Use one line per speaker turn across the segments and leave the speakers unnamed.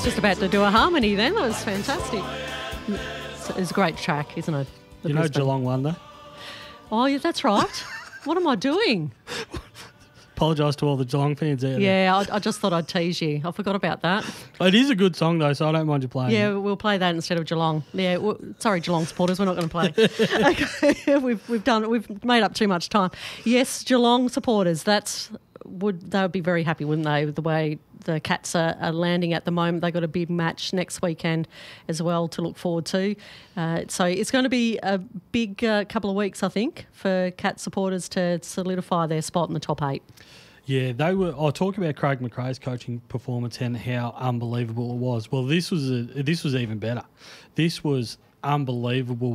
just about to do a harmony then. That was fantastic. It's a great track, isn't it?
You know Geelong won though?
Oh, yeah, that's right. What am I doing?
Apologise to all the Geelong fans out there.
Yeah, I just thought I'd tease you. I forgot about that.
It is a good song though, so I don't mind you playing
Yeah,
it.
we'll play that instead of Geelong. Yeah, sorry, Geelong supporters, we're not going to play. Okay, we've made up too much time. Yes, Geelong supporters, they would be very happy, wouldn't they, with the way the Cats are landing at the moment. They've got a big match next weekend as well to look forward to. So it's going to be a big couple of weeks, I think, for Cats supporters to solidify their spot in the top 8.
Yeah, I'll talk about Craig McRae's coaching performance and how unbelievable it was. Well, this was even better. This was unbelievable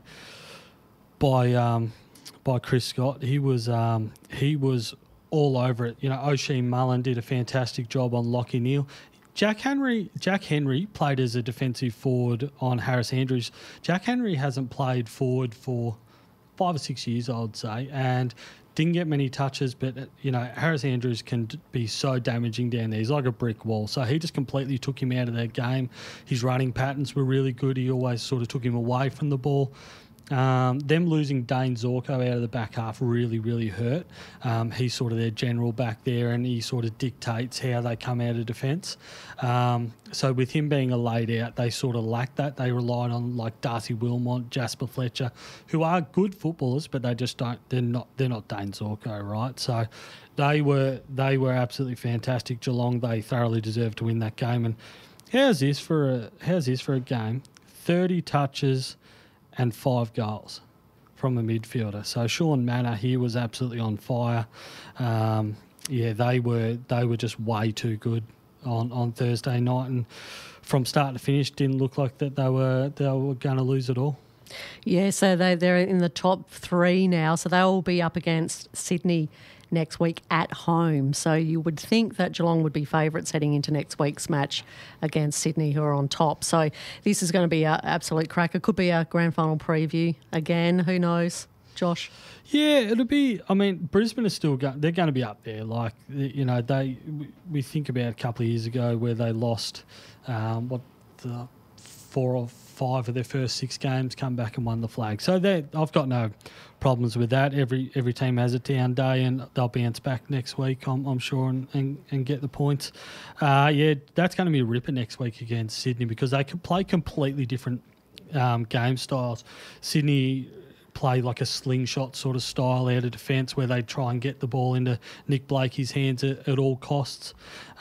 by Chris Scott. He was all over it. You know, Oisin Mullen did a fantastic job on Lachie Neale. Jack Henry played as a defensive forward on Harris Andrews. Jack Henry hasn't played forward for 5 or 6 years, I would say, and didn't get many touches, but, you know, Harris Andrews can be so damaging down there. He's like a brick wall. So he just completely took him out of that game. His running patterns were really good. He always sort of took him away from the ball. Them losing Dane Zorko out of the back half really, really hurt. He's sort of their general back there, and he sort of dictates how they come out of defence. So with him being a laid out, they sort of lacked that. They relied on like Darcy Wilmot, Jasper Fletcher, who are good footballers, but they just don't. They're not Dane Zorko, right? So they were absolutely fantastic. Geelong, they thoroughly deserved to win that game. And how's this for a game? 30 touches and 5 goals from a midfielder. So Sean Manor here was absolutely on fire. They were just way too good on Thursday night, and from start to finish didn't look like that they were going to lose it all.
Yeah, so they're in the top 3 now, so they'll be up against Sydney next week at home. So you would think that Geelong would be favourites heading into next week's match against Sydney, who are on top. So this is going to be an absolute cracker. Could be a grand final preview again. Who knows, Josh?
Yeah, it'll be. I mean, Brisbane is still they're going to be up there. Like, you know, we think about a couple of years ago where they lost 4 or 5 of their first 6 games, come back and won the flag. So I've got no problems with that. Every team has a down day, and they'll bounce back next week, I'm sure, and get the points. That's going to be a ripper next week against Sydney, because they could play completely different game styles. Sydney play like a slingshot sort of style out of defence, where they try and get the ball into Nick Blakey's hands at all costs.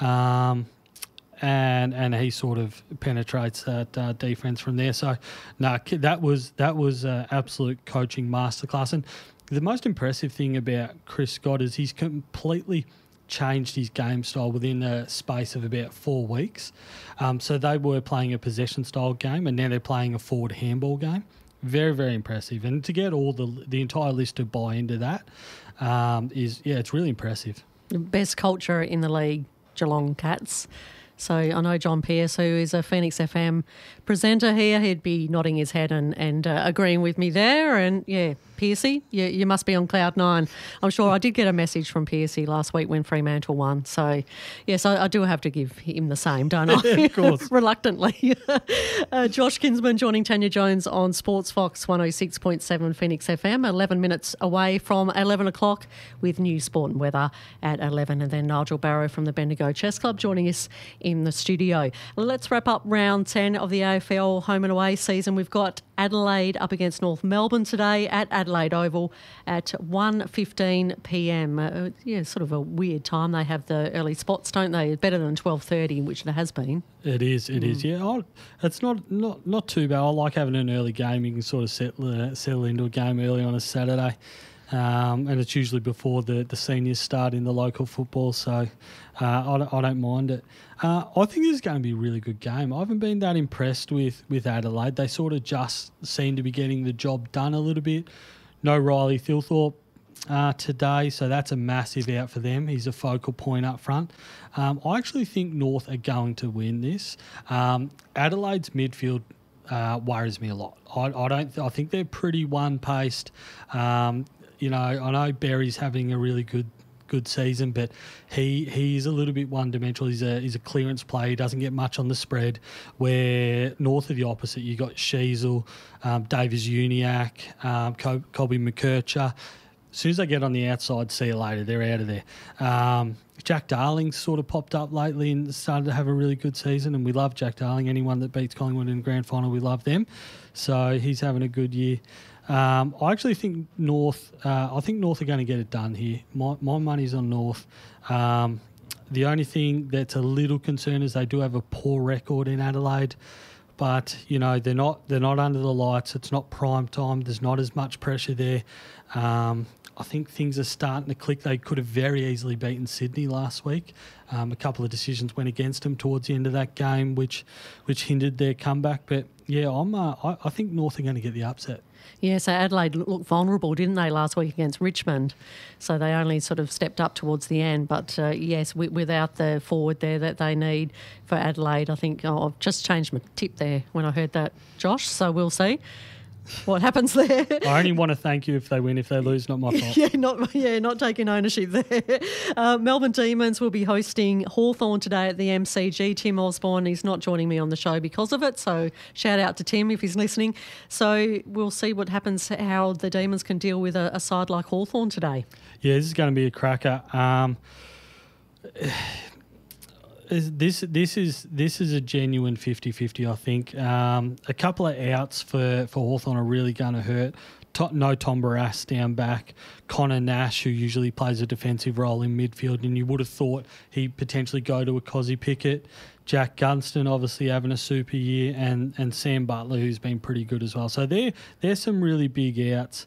And he sort of penetrates that defence from there. So, that was absolute coaching masterclass. And the most impressive thing about Chris Scott is he's completely changed his game style within a space of about 4 weeks. So they were playing a possession-style game, and now they're playing a forward handball game. Very, very impressive. And to get all the entire list to buy into that it's really impressive.
Best culture in the league, Geelong Cats. So I know John Pearce, who is a Phoenix FM presenter here, he'd be nodding his head and agreeing with me there. And, yeah, Pearcey, you must be on cloud 9. I'm sure I did get a message from Pearcey last week when Fremantle won. So, yes, I do have to give him the same, don't I?
Yeah, of course.
Reluctantly. Josh Kinsman joining Tanya Jones on Sports Fox 106.7 Phoenix FM, 11 minutes away from 11 o'clock with news, sport and weather at 11. And then Nigel Barrow from the Bendigo Chess Club joining us in the studio. Let's wrap up round 10 of the AFL home and away season. We've got Adelaide up against North Melbourne today at Adelaide Oval at 1:15 p.m. Sort of a weird time. They have the early spots, don't they? Better than 12:30, which there has been.
It is. Yeah, it's not too bad. I like having an early game. You can sort of settle into a game early on a Saturday. And it's usually before the seniors start in the local football, so I don't mind it. I think this is going to be a really good game. I haven't been that impressed with Adelaide. They sort of just seem to be getting the job done a little bit. No Riley Thilthorpe today, so that's a massive out for them. He's a focal point up front. I actually think North are going to win this. Adelaide's midfield worries me a lot. I think they're pretty one-paced. I know Berry's having a really good good season, but he's a little bit one-dimensional. He's a clearance player. He doesn't get much on the spread, where north of the opposite, you got Sheasel, Davies Uniacke, Colby McKercher. As soon as they get on the outside, see you later. They're out of there. Jack Darling's sort of popped up lately and started to have a really good season, and we love Jack Darling. Anyone that beats Collingwood in the grand final, we love them. So he's having a good year. I actually think North. I think North are going to get it done here. My money's on North. The only thing that's a little concern is they do have a poor record in Adelaide. But they're not under the lights. It's not prime time. There's not as much pressure there. I think things are starting to click. They could have very easily beaten Sydney last week. A couple of decisions went against them towards the end of that game, which hindered their comeback. But yeah, I think North are going to get the upset.
Yeah, so Adelaide looked vulnerable, didn't they, last week against Richmond? So they only sort of stepped up towards the end. But, yes, without the forward there that they need for Adelaide, I think I've just changed my tip there when I heard that, Josh. So we'll see what happens there.
I only want to thank you if they win. If they lose, not my fault.
Not taking ownership there. Melbourne Demons will be hosting Hawthorn today at the MCG. Tim Osborne, he's not joining me on the show because of it, so shout out to Tim if he's listening. So we'll see what happens, how the Demons can deal with a side like Hawthorn today.
Yeah, this is going to be a cracker. This is a genuine 50-50, I think. A couple of outs for Hawthorn are really going to hurt. No Tom Barrass down back. Connor Nash, who usually plays a defensive role in midfield, and you would have thought he'd potentially go to a Cozzy Pickett. Jack Gunston obviously having a super year, and Sam Butler, who's been pretty good as well. So there's some really big outs.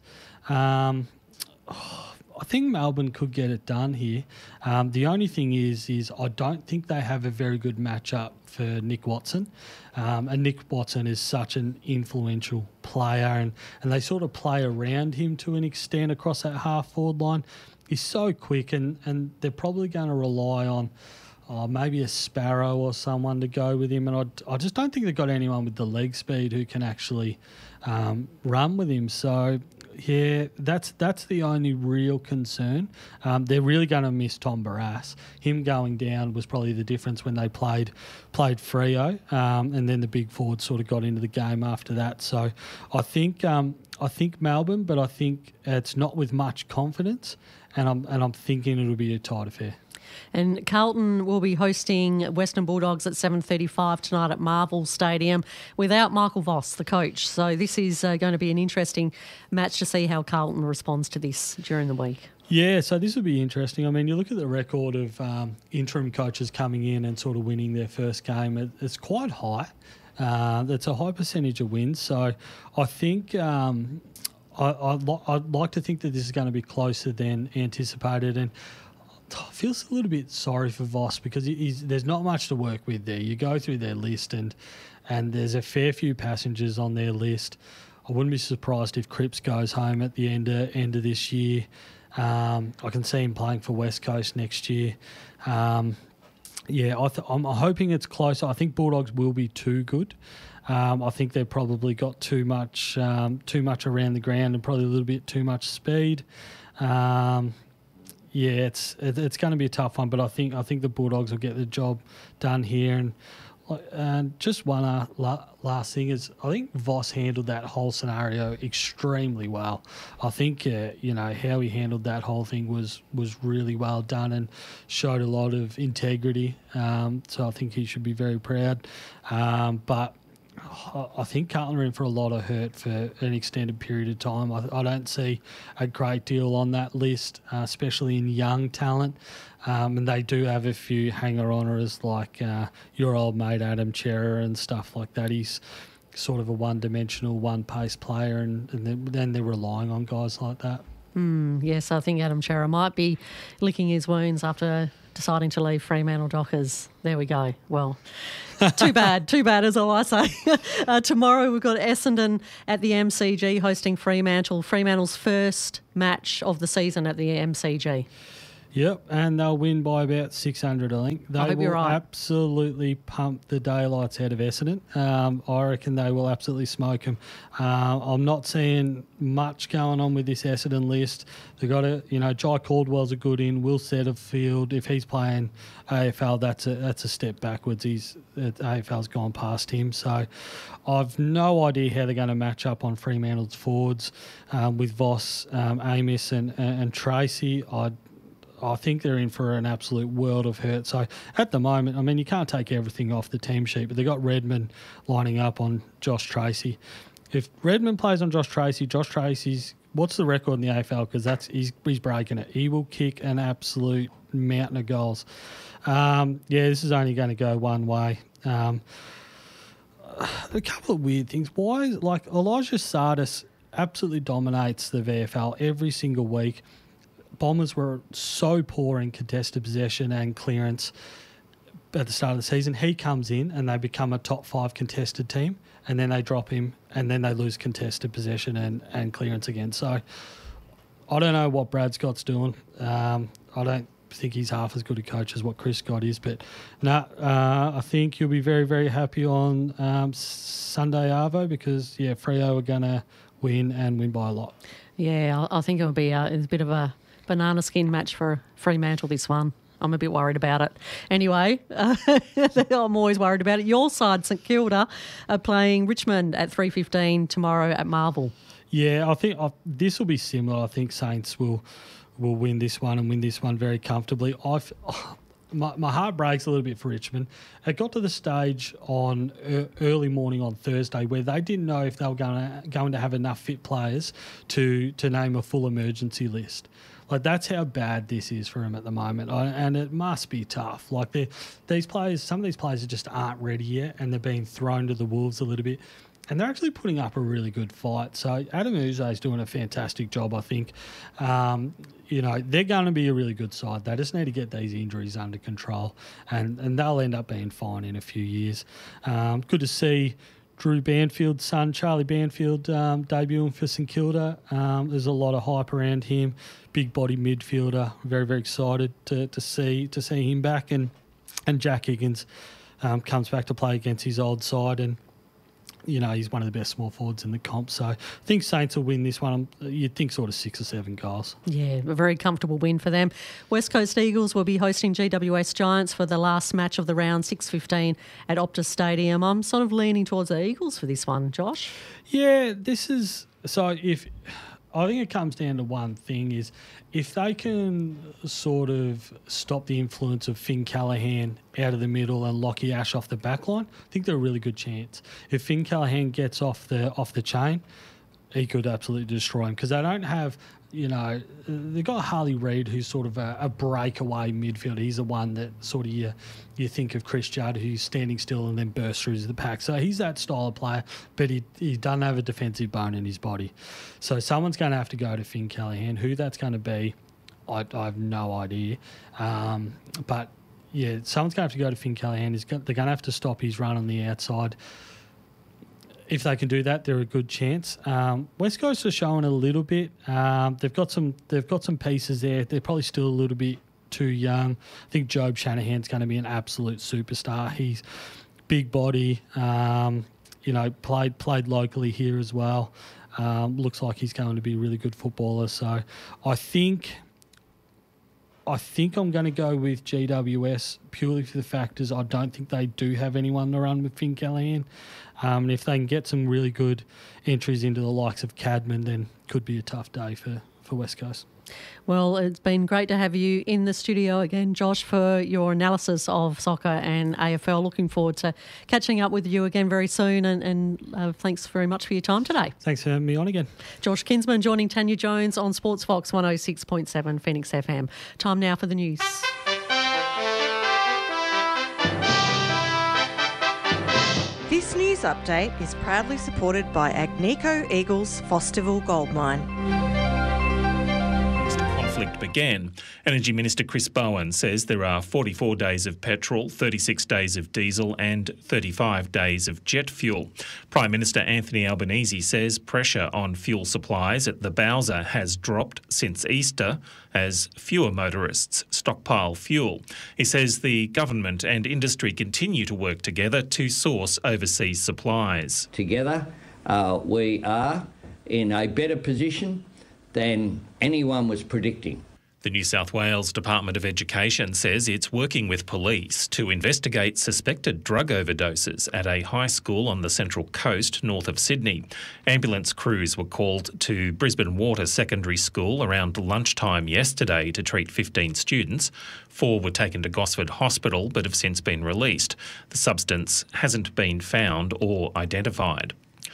I think Melbourne could get it done here. The only thing is I don't think they have a very good matchup for Nick Watson. And Nick Watson is such an influential player, and they sort of play around him to an extent across that half-forward line. He's so quick, and they're probably going to rely on maybe a Sparrow or someone to go with him. And I just don't think they've got anyone with the leg speed who can actually run with him. So yeah, that's the only real concern. They're really going to miss Tom Barrass. Him going down was probably the difference when they played Freo, and then the big forward sort of got into the game after that. So I think Melbourne, but I think it's not with much confidence, and I'm thinking it'll be a tight affair.
And Carlton will be hosting Western Bulldogs at 7:35 tonight at Marvel Stadium without Michael Voss, the coach. So this is going to be an interesting match to see how Carlton responds to this during the week.
Yeah, so this will be interesting. I mean, you look at the record of interim coaches coming in and sort of winning their first game. It's quite high. That's a high percentage of wins. So I think I'd like to think that this is going to be closer than anticipated. And I feel a little bit sorry for Voss because there's not much to work with there. You go through their list and there's a fair few passengers on their list. I wouldn't be surprised if Cripps goes home at the end of this year. I can see him playing for West Coast next year. I'm hoping it's closer. I think Bulldogs will be too good. I think they've probably got too much around the ground and probably a little bit too much speed. Yeah, it's going to be a tough one, but I think the Bulldogs will get the job done here. And just one last thing is, I think Voss handled that whole scenario extremely well. I think how he handled that whole thing was really well done and showed a lot of integrity. So I think he should be very proud. But I think Carlton are in for a lot of hurt for an extended period of time. I don't see a great deal on that list, especially in young talent. And they do have a few hanger-oners like your old mate Adam Cerra and stuff like that. He's sort of a one-dimensional, one-pace player, and then they're relying on guys like that.
Yes, I think Adam Cerra might be licking his wounds after deciding to leave Fremantle Dockers. There we go. Well, too bad is all I say. Tomorrow we've got Essendon at the MCG hosting Fremantle. Fremantle's first match of the season at the MCG.
Yep, and they'll win by about 600, I think. They
hope
will
you're right.
absolutely pump the daylights out of Essendon. I reckon they will absolutely smoke them. I'm not seeing much going on with this Essendon list. They've got Jai Caldwell's a good in. Will Setterfield, if he's playing AFL, that's a step backwards. AFL's gone past him. So I've no idea how they're going to match up on Fremantle's forwards with Voss, Amos and Tracy. I think they're in for an absolute world of hurt. So at the moment, I mean, you can't take everything off the team sheet, but they've got Redmond lining up on Josh Tracy. If Redmond plays on Josh Tracy's, what's the record in the AFL? Because he's breaking it. He will kick an absolute mountain of goals. This is only going to go one way. A couple of weird things. Why, Elijah Sardis absolutely dominates the VFL every single week. Bombers were so poor in contested possession and clearance at the start of the season. He comes in and they become a top 5 contested team, and then they drop him and then they lose contested possession and clearance again. So I don't know what Brad Scott's doing. I don't think he's half as good a coach as what Chris Scott is, but I think you'll be very, very happy on Sunday, Arvo, because Freo are going to win and win by a lot.
Yeah, I think it'll be it's a bit of a banana skin match for Fremantle, this one. I'm a bit worried about it. Anyway, I'm always worried about it. Your side, St Kilda, are playing Richmond at 3:15 tomorrow at Marvel.
Yeah, I think this will be similar. I think Saints will win this one and win this one very comfortably. My heart breaks a little bit for Richmond. It got to the stage on early morning on Thursday where they didn't know if they were going to have enough fit players to name a full emergency list. That's how bad this is for them at the moment, and it must be tough. Some of these players just aren't ready yet, and they're being thrown to the wolves a little bit. And they're actually putting up a really good fight. So Adam Uze is doing a fantastic job, I think. They're going to be a really good side. They just need to get these injuries under control, and they'll end up being fine in a few years. Good to see Drew Banfield's son, Charlie Banfield, debuting for St Kilda. There's a lot of hype around him. Big body midfielder. Very, very excited to see him back. And Jack Higgins comes back to play against his old side, and he's one of the best small forwards in the comp. So I think Saints will win this one. You'd think sort of 6 or 7 goals. Yeah,
a very comfortable win for them. West Coast Eagles will be hosting GWS Giants for the last match of the round, 6:15 at Optus Stadium. I'm sort of leaning towards the Eagles for this one, Josh.
Yeah, this is... So I think it comes down to one thing is if they can sort of stop the influence of Finn Callaghan out of the middle and Lockie Ash off the back line, I think they're a really good chance. If Finn Callaghan gets off the chain, he could absolutely destroy him because they don't have, they've got Harley Reid, who's sort of a breakaway midfielder. He's the one that sort of you think of Chris Judd, who's standing still and then bursts through the pack. So he's that style of player, but he doesn't have a defensive bone in his body. So someone's going to have to go to Finn Callaghan. Who that's going to be, I have no idea. But yeah, someone's going to have to go to Finn Callaghan. They're going to have to stop his run on the outside. If they can do that, they're a good chance. West Coast are showing a little bit. They've got some pieces there. They're probably still a little bit too young. I think Job Shanahan's going to be an absolute superstar. He's big body. Played locally here as well. Looks like he's going to be a really good footballer. So I think I'm going to go with GWS purely for the factors. I don't think they do have anyone to run with Finn Callaghan. And if they can get some really good entries into the likes of Cadman, then could be a tough day for West Coast.
Well, it's been great to have you in the studio again, Josh, for your analysis of soccer and AFL. Looking forward to catching up with you again very soon, and thanks very much for your time today.
Thanks for having me on again.
Josh Kinsman joining Tanya Jones on Sports Fox 106.7 Phoenix FM. Time now for the news.
This news update is proudly supported by Agnico Eagles Fosterville Gold Mine.
Conflict conflict began. Energy Minister Chris Bowen says there are 44 days of petrol, 36 days of diesel and 35 days of jet fuel. Prime Minister Anthony Albanese says pressure on fuel supplies at the Bowser has dropped since Easter as fewer motorists stockpile fuel. He says the government and industry continue to work together to source overseas supplies.
Together, we are in a better position than anyone was predicting.
The New South Wales Department of Education says it's working with police to investigate suspected drug overdoses at a high school on the Central Coast north of Sydney. Ambulance crews were called to Brisbane Water Secondary School around lunchtime yesterday to treat 15 students. 4 were taken to Gosford Hospital but have since been released. The substance hasn't been found or identified.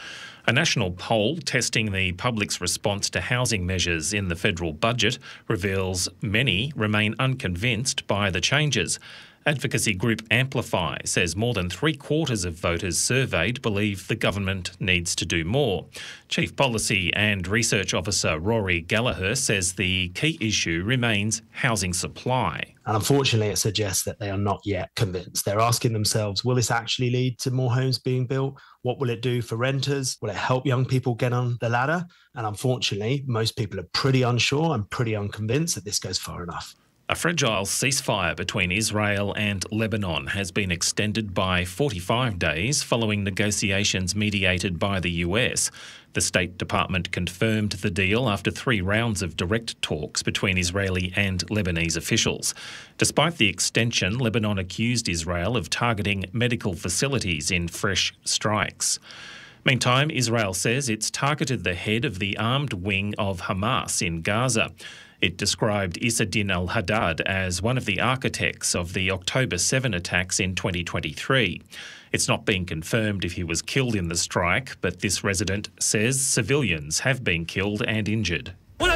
A national poll testing the public's response to housing measures in the federal budget reveals many remain unconvinced by the changes. Advocacy group Amplify says more than 3/4 of voters surveyed believe the government needs to do more. Chief Policy and Research Officer Rory Gallagher says the key issue remains housing supply.
And unfortunately, it suggests that they are not yet convinced. They're asking themselves, will this actually lead to more homes being built? What will it do for renters? Will it help young people get on the ladder? And unfortunately, most people are pretty unsure and pretty unconvinced that this goes far enough.
A fragile ceasefire between Israel and Lebanon has been extended by 45 days following negotiations mediated by the US. The State Department confirmed the deal after 3 rounds of direct talks between Israeli and Lebanese officials. Despite the extension, Lebanon accused Israel of targeting medical facilities in fresh strikes. Meantime, Israel says it's targeted the head of the armed wing of Hamas in Gaza. It described Issa-Din al-Haddad as one of the architects of the October 7 attacks in 2023. It's not been confirmed if he was killed in the strike, but this resident says civilians have been killed and injured.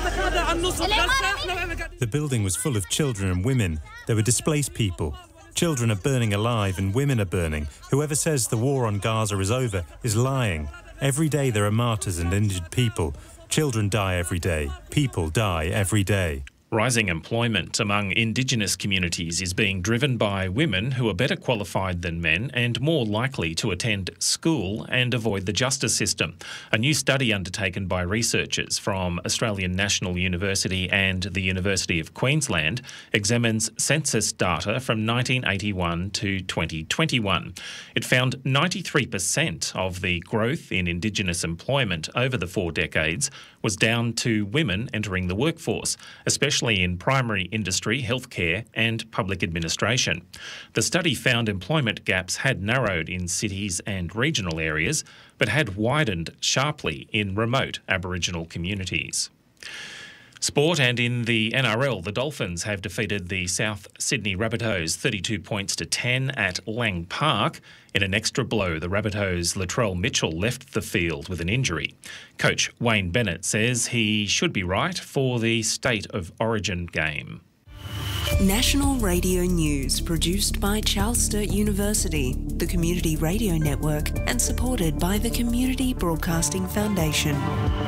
The building was full of children and women. There were displaced people. Children are burning alive and women are burning. Whoever says the war on Gaza is over is lying. Every day there are martyrs and injured people. Children die every day. People die every day.
Rising employment among Indigenous communities is being driven by women who are better qualified than men and more likely to attend school and avoid the justice system. A new study undertaken by researchers from Australian National University and the University of Queensland examines census data from 1981 to 2021. It found 93% of the growth in Indigenous employment over the 4 decades was down to women entering the workforce, especially in primary industry, healthcare and public administration. The study found employment gaps had narrowed in cities and regional areas, but had widened sharply in remote Aboriginal communities. Sport, and in the NRL, the Dolphins have defeated the South Sydney Rabbitohs 32 points to 10 at Lang Park. In an extra blow, the Rabbitohs' Latrell Mitchell left the field with an injury. Coach Wayne Bennett says he should be right for the State of Origin game.
National Radio News, produced by Charles Sturt University, the Community Radio Network, and supported by the Community Broadcasting Foundation.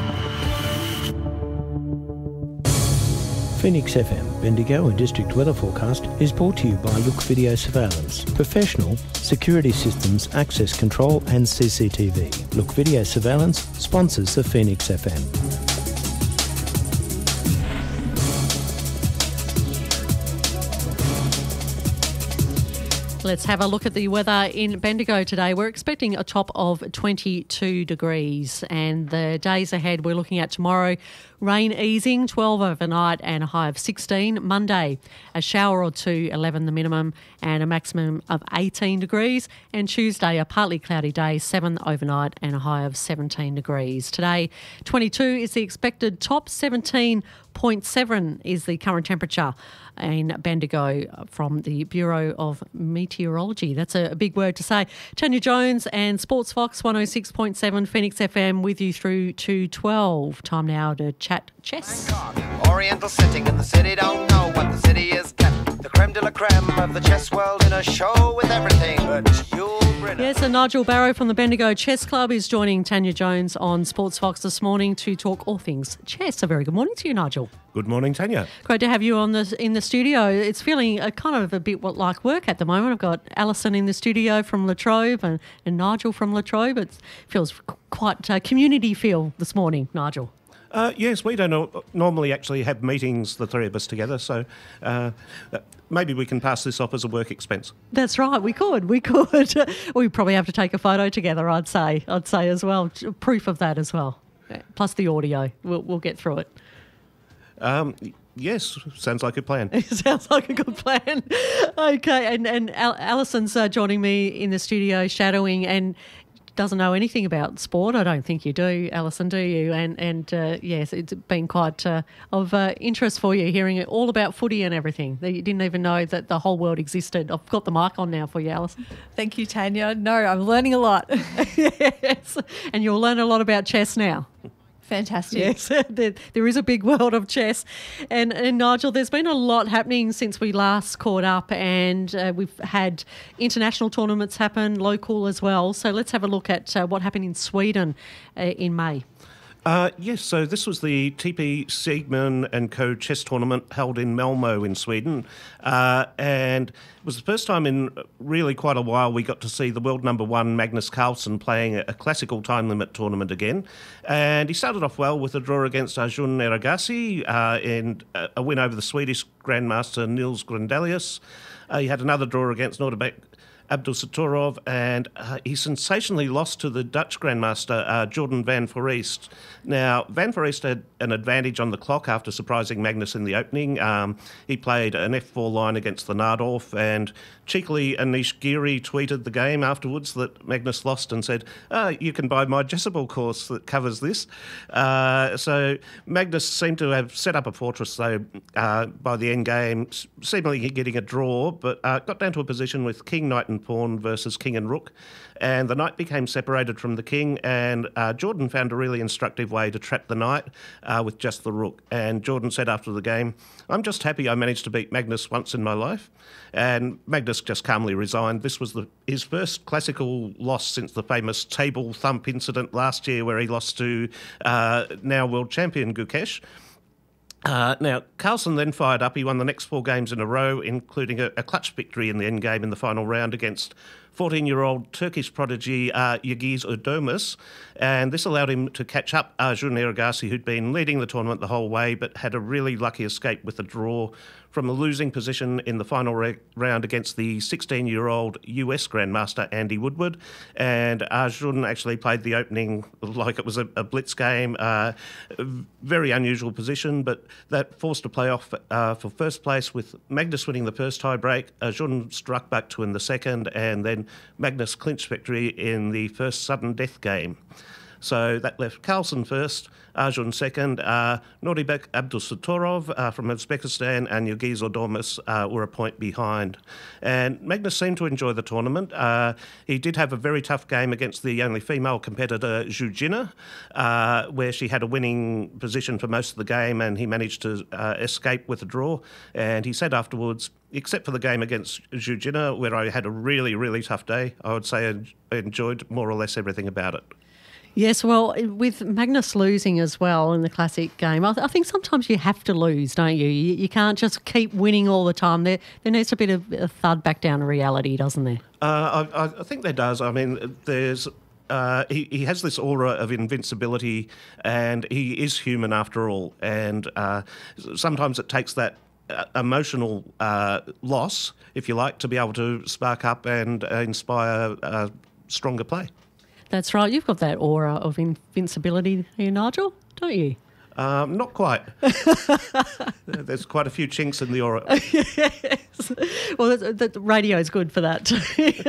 Phoenix FM, Bendigo and District Weather Forecast is brought to you by Look Video Surveillance. Professional security systems, access control and CCTV. Look Video Surveillance sponsors the Phoenix FM.
Let's have a look at the weather in Bendigo today. We're expecting a top of 22 degrees, and the days ahead we're looking at tomorrow, rain easing, 12 overnight and a high of 16. Monday, a shower or two, 11 the minimum and a maximum of 18 degrees. And Tuesday, a partly cloudy day, 7 overnight and a high of 17 degrees. Today, 22 is the expected top, 17.7 is the current temperature in Bendigo from the Bureau of Meteorology. That's a big word to say. Tanya Jones and Sports Fox 106.7 Phoenix FM with you through to 12. Time now to chat chess.
Oriental sitting in the city, don't know what the city is kept. The creme de la creme of the chess world in a show with everything but you.
Yes, Nigel Barrow from the Bendigo Chess Club is joining Tanya Jones on Sports Fox this morning to talk all things chess. A very good morning to you, Nigel.
Good morning, Tanya.
Great to have you in the studio. It's feeling kind of a bit like work at the moment. I've got Alison in the studio from La Trobe and Nigel from La Trobe. It feels quite a community feel this morning, Nigel.
Yes, we don't normally actually have meetings, the three of us together, so maybe we can pass this off as a work expense.
That's right, we could. We probably have to take a photo together, I'd say as well. Proof of that as well. Plus the audio. We'll get through it.
Yes, sounds like a plan.
It sounds like a good plan. Okay, and Alison's joining me in the studio shadowing and doesn't know anything about sport. I don't think you do, Alison, do you? And yes, it's been quite of interest for you hearing it all about footy and everything. You didn't even know that the whole world existed. I've got the mic on now for you, Alison.
Thank you, Tanya. No, I'm learning a lot.
Yes, and you'll learn a lot about chess now.
Fantastic.
Yes, there is a big world of chess. And Nigel, there's been a lot happening since we last caught up, and we've had international tournaments happen, local as well. So let's have a look at what happened in Sweden in May.
Yes, so this was the TP Siegman and Co chess tournament held in Malmö in Sweden, and it was the first time in really quite a while we got to see the world number one Magnus Carlsen playing a classical time limit tournament again, and he started off well with a draw against Arjun Erigaisi and a win over the Swedish Grandmaster Nils Grandelius. He had another draw against Nordebek Abdulsatorov, and he sensationally lost to the Dutch Grandmaster Jordan van Foreest. Now, Van Foreest had an advantage on the clock after surprising Magnus in the opening. He played an F4 line against the Nardorf, and cheekily Anish Giri tweeted the game afterwards that Magnus lost and said, you can buy my Jezebel course that covers this. So Magnus seemed to have set up a fortress, though, by the end game, seemingly getting a draw, but got down to a position with king, knight and pawn versus king and rook, and the knight became separated from the king, and Jordan found a really instructive way to trap the knight with just the rook. And Jordan said after the game, "I'm just happy I managed to beat Magnus once in my life." And Magnus just calmly resigned. This was his first classical loss since the famous table thump incident last year where he lost to now world champion Gukesh. Now, Carlsen then fired up. He won the next 4 games in a row, including a clutch victory in the end game in the final round against 14-year-old Turkish prodigy Yildiz Erdoğan, and this allowed him to catch up Arjun Erigaisi, who'd been leading the tournament the whole way but had a really lucky escape with a draw from a losing position in the final round against the 16-year-old US Grandmaster Andy Woodward. And Arjun actually played the opening like it was a blitz game, very unusual position, but that forced a playoff for first place with Magnus winning the first tie-break. Arjun struck back to win the second, and then Magnus clinched victory in the first sudden death game. So that left Carlsen first, Arjun second, Nordebek Abdulsatorov from Uzbekistan and Yildiz Erdoğan were a point behind. And Magnus seemed to enjoy the tournament. He did have a very tough game against the only female competitor, Zhu Jin, where she had a winning position for most of the game, and he managed to escape with a draw. And he said afterwards, except for the game against Zhu Jin, where I had a really, really tough day, I would say I enjoyed more or less everything about it.
Yes, well, with Magnus losing as well in the classic game, I think sometimes you have to lose, don't you? You can't just keep winning all the time. There needs to be a thud back down to reality, doesn't there?
I think there does. I mean, there's... he has this aura of invincibility, and he is human after all. And sometimes it takes that emotional loss, if you like, to be able to spark up and inspire stronger play.
That's right. You've got that aura of invincibility here, Nigel, don't you?
Not quite. There's quite a few chinks in the aura.
Yes. Well, the radio is good for that too.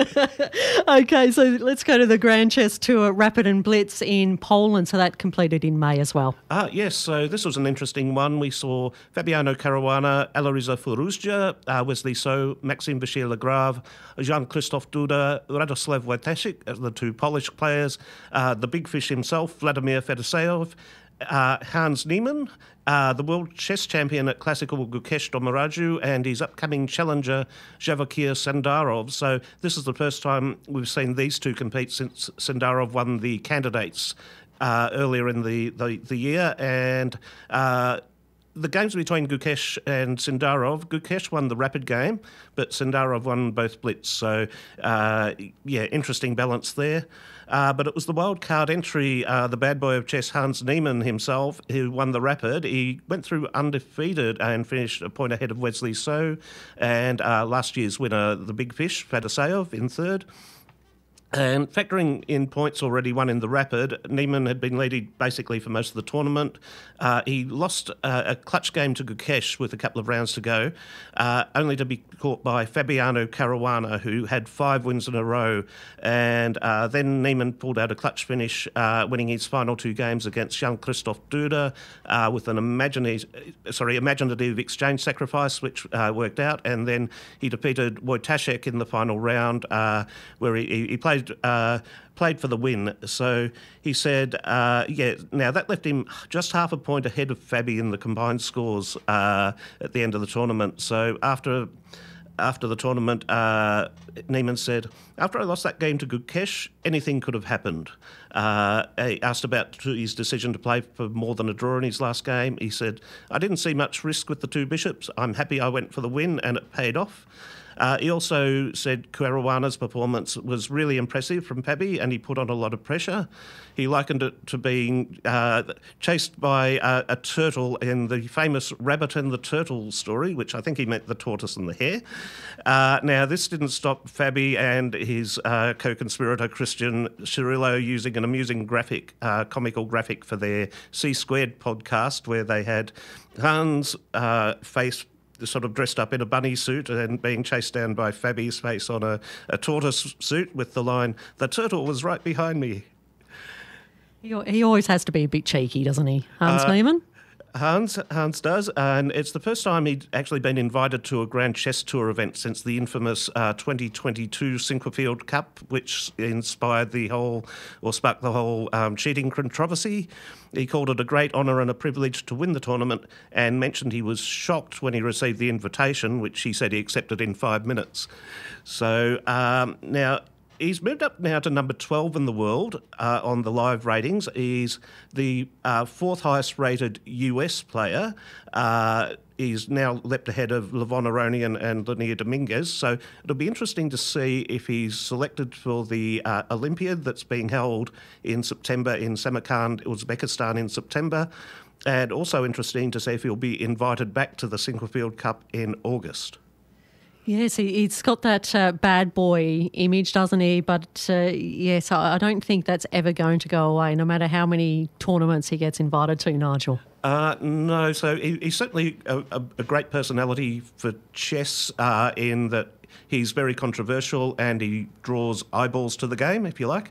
Okay, so let's go to the Grand Chess Tour Rapid and Blitz in Poland. So that completed in May as well.
Yes, so this was an interesting one. We saw Fabiano Caruana, Alireza Firouzja, Wesley So, Maxime Vachier-Lagrave, Jean-Christophe Duda, Radoslav Wojtaszek, the 2 Polish players, the big fish himself, Vladimir Fedoseev, Hans Niemann, the world chess champion at Classical Gukesh Domoraju, and his upcoming challenger Javakir Sandarov. So this is the first time we've seen these two compete since Sandarov won the candidates earlier in the year. And the games between Gukesh and Sandarov, Gukesh won the rapid game, but Sandarov won both blitz. So, interesting balance there. But it was the wild card entry, the bad boy of chess, Hans Niemann himself, who won the rapid. He went through undefeated and finished a point ahead of Wesley So, and last year's winner, the big fish, Fedoseyov, in third. And factoring in points already won in the rapid, Niemann had been leading basically for most of the tournament. He lost a clutch game to Gukesh with a couple of rounds to go, only to be caught by Fabiano Caruana, who had 5 wins in a row. And then Niemann pulled out a clutch finish, winning his final 2 games against Jean-Christophe Duda with an imaginative exchange sacrifice, which worked out. And then he defeated Wojtaszek in the final round, where he played for the win. So he said, now that left him just half a point ahead of Fabi in the combined scores at the end of the tournament. So after the tournament, Niemann said, after I lost that game to Gukesh, anything could have happened. He asked about his decision to play for more than a draw in his last game. He said, I didn't see much risk with the 2 bishops. I'm happy I went for the win and it paid off. He also said Caruana's performance was really impressive from Fabi, and he put on a lot of pressure. He likened it to being chased by a turtle in the famous Rabbit and the Turtle story, which I think he meant the tortoise and the hare. Now, this didn't stop Fabi and his co-conspirator Christian Cirillo using an amusing comical graphic for their C-Squared podcast, where they had Hans' face sort of dressed up in a bunny suit and being chased down by Fabi's face on a tortoise suit with the line, "The turtle was right behind me."
He always has to be a bit cheeky, doesn't he, Hans Niemann?
Hans does, and it's the first time he'd actually been invited to a Grand Chess Tour event since the infamous 2022 Sinquefield Cup, which sparked the whole cheating controversy. He called it a great honour and a privilege to win the tournament, and mentioned he was shocked when he received the invitation, which he said he accepted in 5 minutes. So now, he's moved up now to number 12 in the world on the live ratings. He's the 4th highest rated US player. He's now leapt ahead of Levon Aronian and Linnea Dominguez. So it'll be interesting to see if he's selected for the Olympiad that's being held in September in Samarkand, Uzbekistan in September. And also interesting to see if he'll be invited back to the Sinquefield Cup in August.
Yes, he's got that bad boy image, doesn't he? But yes, I don't think that's ever going to go away, no matter how many tournaments he gets invited to, Nigel.
No, so he's certainly a great personality for chess in that he's very controversial and he draws eyeballs to the game, if you like.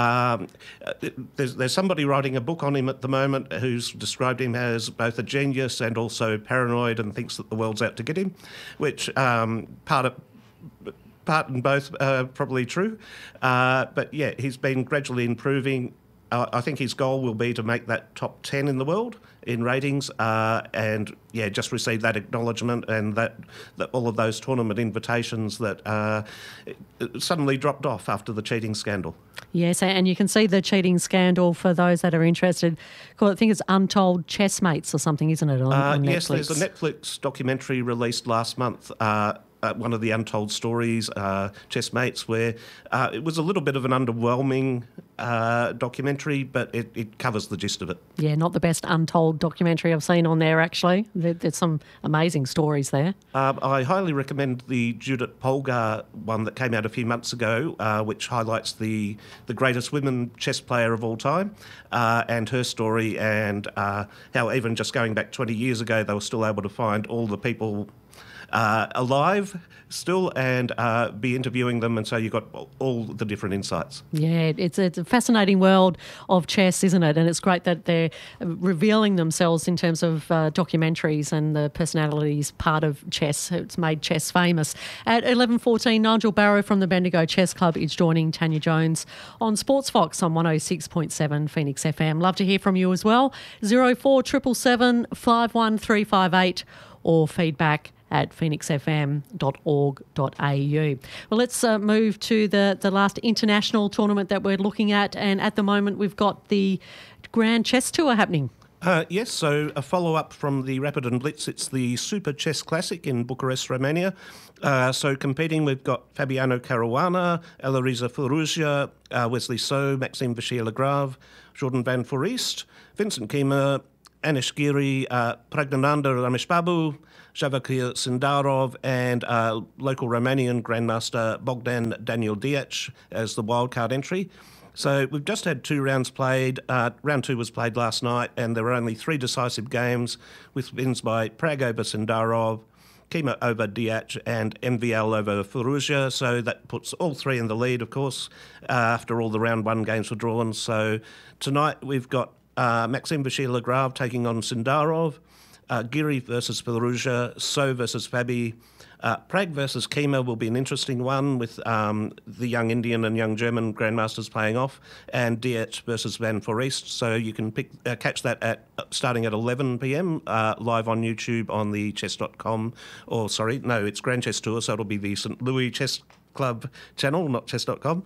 There's somebody writing a book on him at the moment who's described him as both a genius and also paranoid and thinks that the world's out to get him, which part and both are probably true. But yeah, he's been gradually improving. I think his goal will be to make that top 10 in the world in ratings and, just receive that acknowledgement and that all of those tournament invitations that suddenly dropped off after the cheating scandal.
Yes, and you can see the cheating scandal for those that are interested. I think it's Untold Chessmates or something, isn't it, on Netflix?
Yes, there's a Netflix documentary released last month, one of the untold stories, Chessmates, where it was a little bit of an underwhelming documentary, but it covers the gist of it.
Yeah, not the best untold documentary I've seen on there, actually. There's some amazing stories there.
I highly recommend the Judith Polgar one that came out a few months ago, which highlights the greatest women chess player of all time and her story, and how even just going back 20 years ago, they were still able to find all the people alive still and be interviewing them, and so you've got all the different insights.
Yeah, it's a fascinating world of chess, isn't it? And it's great that they're revealing themselves in terms of documentaries and the personalities part of chess. It's made chess famous. At 11:14, Nigel Barrow from the Bendigo Chess Club is joining Tanya Jones on Sports Fox on 106.7 Phoenix FM. Love to hear from you as well. 0477 51358 or feedback at phoenixfm.org.au. Well, let's move to the last international tournament that we're looking at. And at the moment, we've got the Grand Chess Tour happening.
Yes, so a follow-up from the Rapid and Blitz. It's the Super Chess Classic in Bucharest, Romania. So competing, we've got Fabiano Caruana, Elariza Firouzja, Wesley So, Maxime Vachier-Lagrave, Jordan Van Foreest, Vincent Kima, Anish Giri, Pragnananda Rameshbabu, Javakir Sindarov, and local Romanian Grandmaster Bogdan Daniel Diac as the wildcard entry. So we've just had 2 rounds played. Round 2 was played last night, and there were only 3 decisive games, with wins by Prag over Sindarov, Kima over Diac, and MVL over Firouzja. So that puts all 3 in the lead, of course, after all the round 1 games were drawn. So tonight we've got Maxime Vachier-Lagrave taking on Sindarov, Giri versus Firouzja, So versus Fabi. Prag versus Kima will be an interesting one, with the young Indian and young German grandmasters playing off, and Diac versus Van Foreest. So you can catch that at starting at 11 p.m. Live on YouTube on the chess.com, or sorry, no, it's Grand Chess Tour, so it'll be the St. Louis Chess Club channel, not chess.com.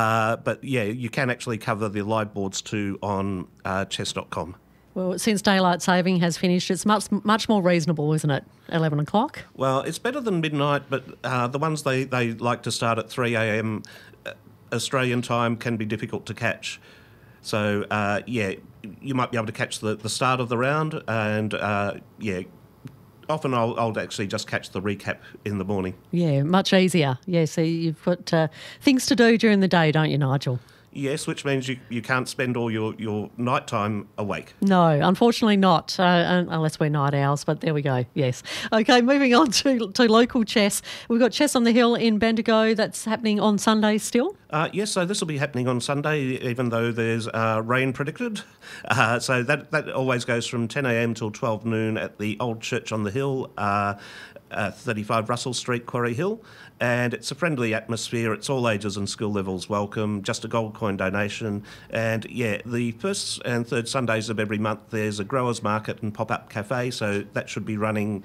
But yeah, you can actually cover the live boards too on chess.com.
Well, since daylight saving has finished, it's much more reasonable, isn't it? 11 o'clock?
Well, it's better than midnight, but the ones they like to start at 3 a.m. Australian time can be difficult to catch. So, yeah, you might be able to catch the start of the round, and, yeah, often I'll actually just catch the recap in the morning.
Yeah, much easier. Yeah, so you've got things to do during the day, don't you, Nigel?
Yes, which means you can't spend all your nighttime awake.
No, unfortunately not, unless we're night owls, but there we go, yes. Okay, moving on to local chess. We've got Chess on the Hill in Bendigo. That's happening on Sunday still?
Yes, so this will be happening on Sunday, even though there's rain predicted. So that always goes from 10 a.m. till 12 noon at the Old Church on the Hill, 35 Russell Street, Quarry Hill. And it's a friendly atmosphere. It's all ages and skill levels welcome, just a gold coin donation. And yeah, the first and third Sundays of every month there's a growers market and pop-up cafe, so that should be running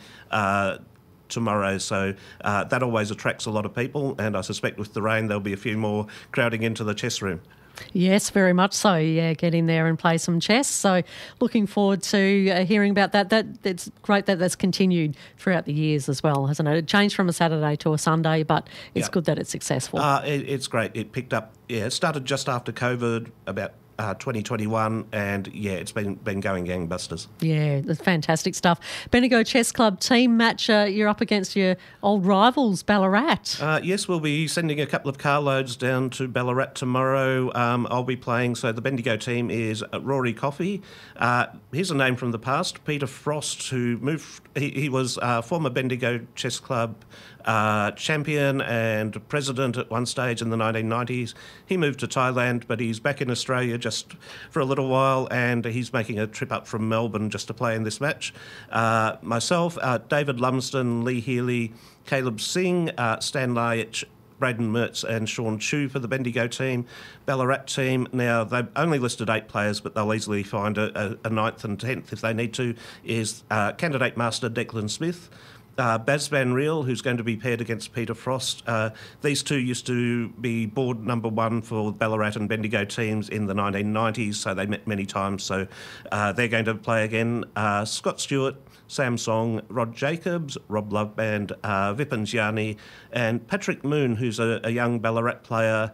tomorrow. So that always attracts a lot of people, and I suspect with the rain there'll be a few more crowding into the chess room.
Yes, very much so. Yeah, get in there and play some chess. So looking forward to hearing about that. It's great that that's continued throughout the years as well, hasn't it? It changed from a Saturday to a Sunday, but it's good that it's successful.
It's great. It picked up, it started just after COVID, about 2021, and yeah, it's been going gangbusters.
Yeah, that's fantastic stuff. Bendigo Chess Club team match, you're up against your old rivals, Ballarat.
Yes, we'll be sending a couple of carloads down to Ballarat tomorrow. I'll be playing, so the Bendigo team is Rory Coffey. Here's a name from the past, Peter Frost, who moved, he was former Bendigo Chess Club champion and president at one stage in the 1990s. He moved to Thailand, but he's back in Australia just for a little while, and he's making a trip up from Melbourne just to play in this match. Myself, David Lumsden, Lee Healy, Caleb Singh, Stan Laich, Braden Mertz and Sean Chu for the Bendigo team. Ballarat team, now they've only listed 8 players, but they'll easily find a 9th and 10th if they need to, is candidate master Declan Smith, Baz Van Riel, who's going to be paired against Peter Frost. These two used to be board number 1 for Ballarat and Bendigo teams in the 1990s, so they met many times. So they're going to play again. Scott Stewart, Sam Song, Rod Jacobs, Rob Loveband, Vipin Gianni, and Patrick Moon, who's a young Ballarat player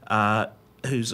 who's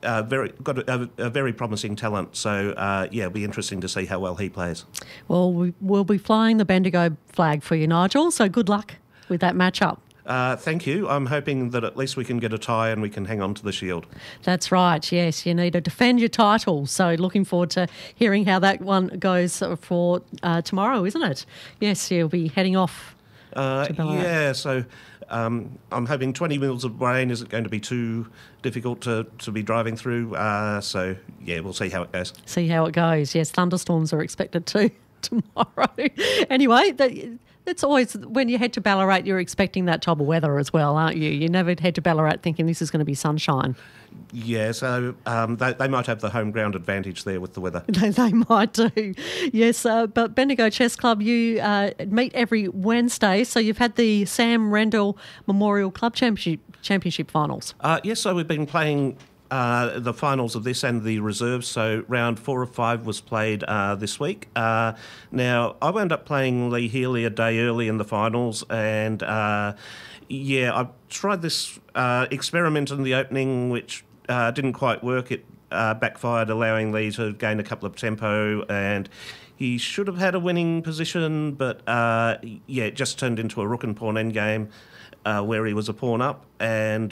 got a very promising talent. So, yeah, it'll be interesting to see how well he plays.
Well, we'll be flying the Bendigo flag for you, Nigel, so good luck with that matchup.
Thank you. I'm hoping that at least we can get a tie and we can hang on to the shield.
That's right, yes. You need to defend your title. So looking forward to hearing how that one goes for tomorrow, isn't it? Yes, you'll be heading off
Yeah, so I'm hoping 20 mils of rain isn't going to be too difficult to be driving through. So, yeah, we'll see how it goes.
See how it goes. Yes, thunderstorms are expected too tomorrow. Anyway, it's always, when you head to Ballarat, you're expecting that type of weather as well, aren't you? You never head to Ballarat thinking this is going to be sunshine.
Yeah, so they might have the home ground advantage there with the weather.
They might do. Yes, but Bendigo Chess Club, you meet every Wednesday. So you've had the Sam Rendell Memorial Club Championship finals.
Yes, so we've been playing the finals of this and the reserves. So round 4 of 5 was played this week. Now, I wound up playing Lee Healy a day early in the finals, and I tried this experiment in the opening, which didn't quite work. It backfired, allowing Lee to gain a couple of tempo, and he should have had a winning position, but it just turned into a rook and pawn endgame where he was a pawn up, and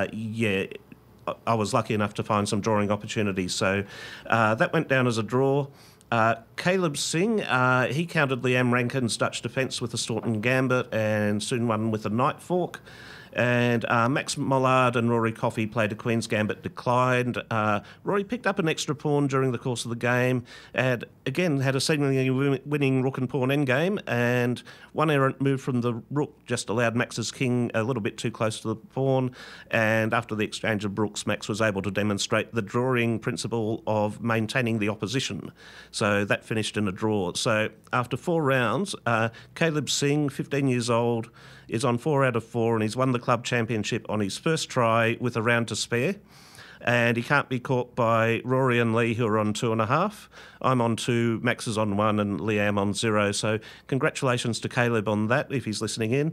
I was lucky enough to find some drawing opportunities. So that went down as a draw. Caleb Singh, he countered Liam Rankin's Dutch defence with a Staunton Gambit and soon won with a Knight Fork. And Max Mollard and Rory Coffey played a Queen's Gambit declined. Rory picked up an extra pawn during the course of the game and, again, had a seemingly winning rook and pawn endgame, and one errant move from the rook just allowed Max's king a little bit too close to the pawn, and after the exchange of rooks, Max was able to demonstrate the drawing principle of maintaining the opposition. So that finished in a draw. So after 4 rounds, Caleb Singh, 15 years old, is on 4 out of 4, and he's won the club championship on his first try with a round to spare. And he can't be caught by Rory and Lee, who are on 2.5. I'm on 2, Max is on 1, and Liam on 0. So congratulations to Caleb on that, if he's listening in.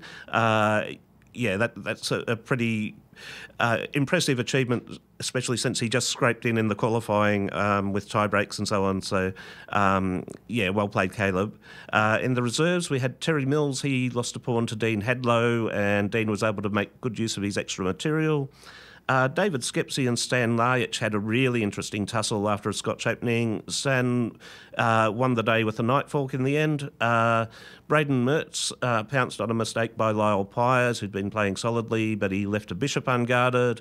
That's a pretty impressive achievement, especially since he just scraped in the qualifying with tie breaks and so on. So, well played, Caleb. In the reserves, we had Terry Mills. He lost a pawn to Dean Hadlow, and Dean was able to make good use of his extra material. David Skepsey and Stan Lajic had a really interesting tussle after a Scotch opening. Stan won the day with a Knight Fork in the end. Braden Mertz pounced on a mistake by Lyle Pyers, who'd been playing solidly, but he left a bishop unguarded.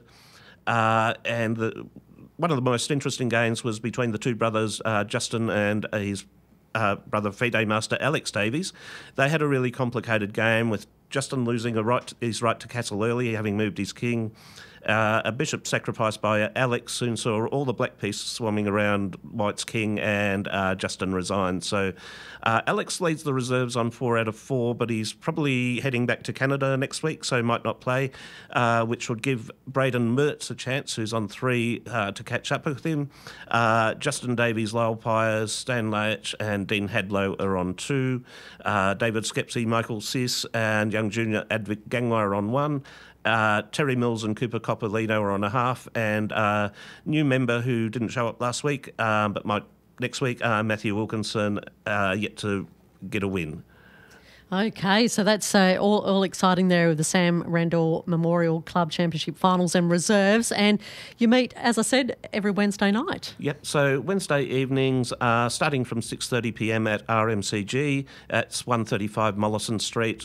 One of the most interesting games was between the two brothers, Justin and his brother FIDE master Alex Davies. They had a really complicated game, with Justin losing his right to castle early, having moved his king. A bishop sacrificed by Alex soon saw all the black pieces swarming around White's king, and Justin resigned. So Alex leads the reserves on 4 out of 4, but he's probably heading back to Canada next week, so might not play, which would give Braden Mertz a chance, who's on 3, to catch up with him. Justin Davies, Lyle Pyers, Stan Lajic and Dean Hadlow are on 2. David Skepsey, Michael Sis and young junior Advik Gangwai are on 1. Terry Mills and Cooper Coppolino are on a half, and new member who didn't show up last week but might next week, Matthew Wilkinson, yet to get a win.
Okay, so that's all exciting there with the Sam Rendell Memorial Club Championship finals and reserves. And you meet, as I said, every Wednesday night.
Yep, so Wednesday evenings, starting from 6:30pm at RMCG. It's 135 Mollison Street.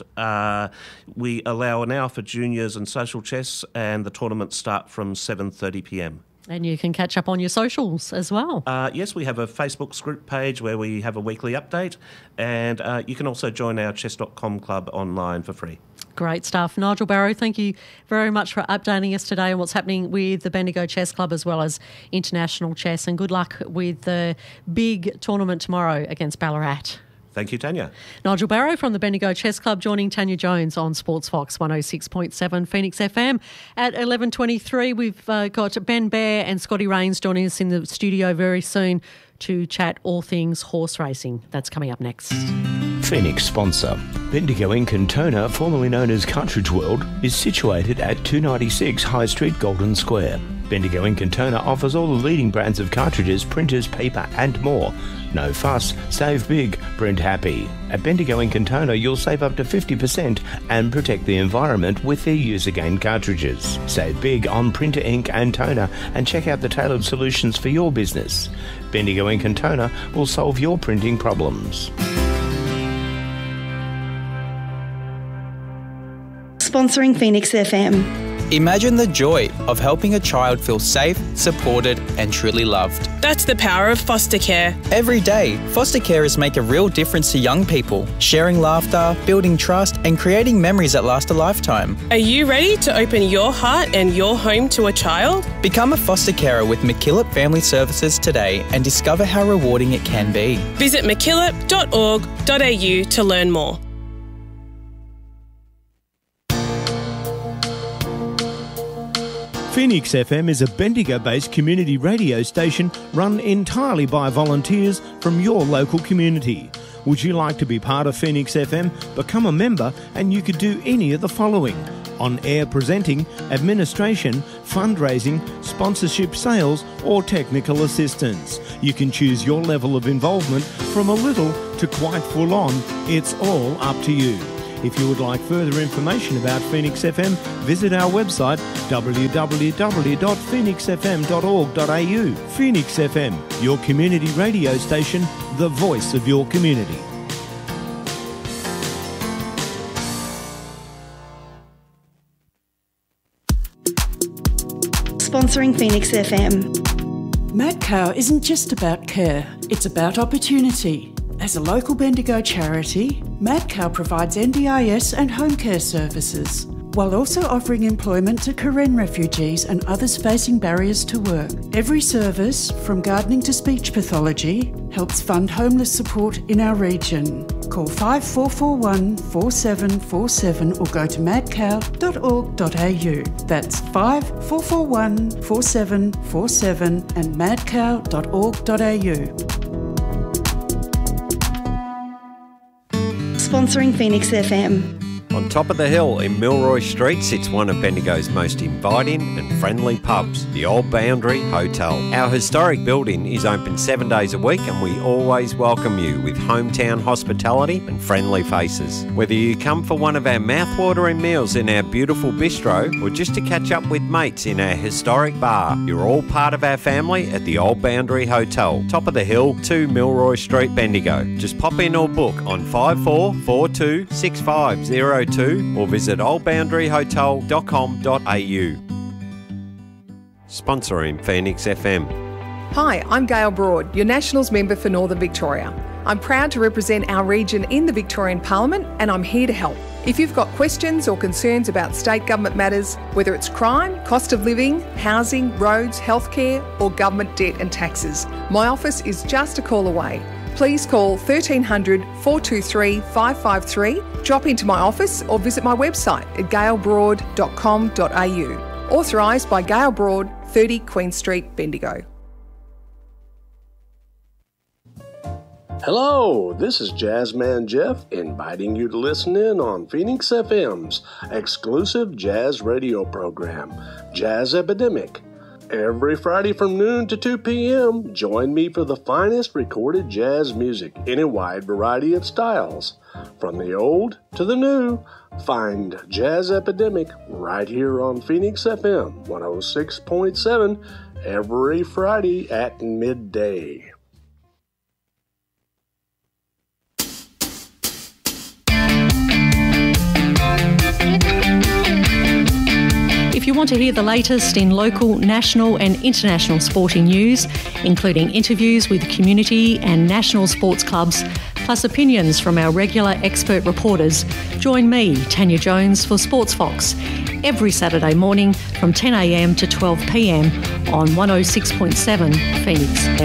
We allow an hour for juniors and social chess, and the tournaments start from 7:30pm.
And you can catch up on your socials as well.
Yes, we have a Facebook group page where we have a weekly update, and you can also join our chess.com club online for free.
Great stuff. Nigel Barrow, thank you very much for updating us today on what's happening with the Bendigo Chess Club as well as international chess, and good luck with the big tournament tomorrow against Ballarat.
Thank you, Tanya.
Nigel Barrow from the Bendigo Chess Club joining Tanya Jones on Sports Fox 106.7 Phoenix FM. At 11:23, we've got Ben Bear and Scotty Rains joining us in the studio very soon to chat all things horse racing. That's coming up next.
Phoenix sponsor. Bendigo in Cantona, formerly known as Cartridge World, is situated at 296 High Street, Golden Square. Bendigo in Cantona offers all the leading brands of cartridges, printers, paper and more. No fuss, save big, print happy. At Bendigo in Cantona, you'll save up to 50% and protect the environment with their use-again cartridges. Save big on printer ink and toner, and check out the tailored solutions for your business. Bendigo in Cantona will solve your printing problems.
Sponsoring Phoenix FM.
Imagine the joy of helping a child feel safe, supported and truly loved.
That's the power of foster care.
Every day, foster carers make a real difference to young people, sharing laughter, building trust and creating memories that last a lifetime.
Are you ready to open your heart and your home to a child?
Become a foster carer with MacKillop Family Services today and discover how rewarding it can be.
Visit mackillop.org.au to learn more.
Phoenix FM is a Bendigo-based community radio station run entirely by volunteers from your local community. Would you like to be part of Phoenix FM? Become a member and you could do any of the following: on-air presenting, administration, fundraising, sponsorship, sales or technical assistance. You can choose your level of involvement from a little to quite full on. It's all up to you. If you would like further information about Phoenix FM, visit our website www.phoenixfm.org.au. Phoenix FM, your community radio station, the voice of your community.
Sponsoring Phoenix FM.
MadCow isn't just about care, it's about opportunity. As a local Bendigo charity, MadCow provides NDIS and home care services, while also offering employment to Karen refugees and others facing barriers to work. Every service, from gardening to speech pathology, helps fund homeless support in our region. Call 5441 4747 or go to madcow.org.au. That's 5441 4747 and madcow.org.au.
Sponsoring Phoenix FM.
On top of the hill in Milroy Street sits one of Bendigo's most inviting and friendly pubs, the Old Boundary Hotel. Our historic building is open 7 days a week and we always welcome you with hometown hospitality and friendly faces. Whether you come for one of our mouth-watering meals in our beautiful bistro or just to catch up with mates in our historic bar, you're all part of our family at the Old Boundary Hotel, top of the hill, 2 Milroy Street, Bendigo. Just pop in or book on 5442 6502 or visit oldboundaryhotel.com.au. Sponsoring Phoenix FM.
Hi, I'm Gail Broad, your Nationals member for Northern Victoria. I'm proud to represent our region in the Victorian Parliament and I'm here to help. If you've got questions or concerns about state government matters, whether it's crime, cost of living, housing, roads, healthcare or government debt and taxes, my office is just a call away. Please call 1300 423 553, drop into my office or visit my website at gailbroad.com.au. Authorised by Gail Broad, 30 Queen Street, Bendigo.
Hello, this is Jazzman Jeff inviting you to listen in on Phoenix FM's exclusive jazz radio program, Jazz Epidemic. Every Friday from noon to 2 p.m., join me for the finest recorded jazz music in a wide variety of styles. From the old to the new, find Jazz Epidemic right here on Phoenix FM 106.7 every Friday at midday.
If you want to hear the latest in local, national and international sporting news, including interviews with community and national sports clubs, plus opinions from our regular expert reporters, join me, Tanya Jones, for Sports Fox every Saturday morning from 10 a.m. to 12 p.m. on 106.7 Phoenix.